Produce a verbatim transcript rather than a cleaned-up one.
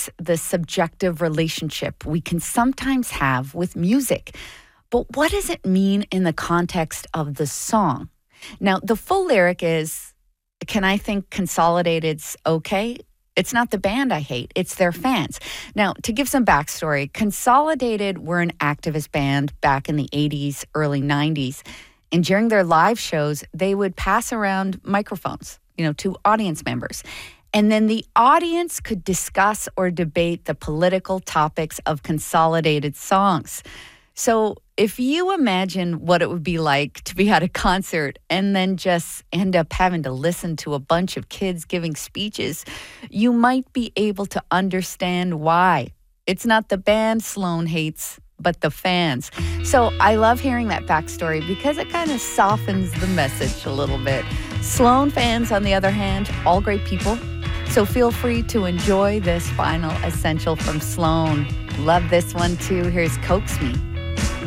is the subjective relationship we can sometimes have with music. But what does it mean in the context of the song? Now, the full lyric is, can I think Consolidated's okay? It's not the band I hate, it's their fans. Now, to give some backstory, Consolidated were an activist band back in the eighties, early nineties. And during their live shows, they would pass around microphones, you know, to audience members. And then the audience could discuss or debate the political topics of Consolidated songs. So if you imagine what it would be like to be at a concert and then just end up having to listen to a bunch of kids giving speeches, you might be able to understand why. It's not the band Sloan hates, but the fans. So I love hearing that backstory because it kind of softens the message a little bit. Sloan fans, on the other hand, all great people. So feel free to enjoy this final essential from Sloan. Love this one too. Here's Coax Me.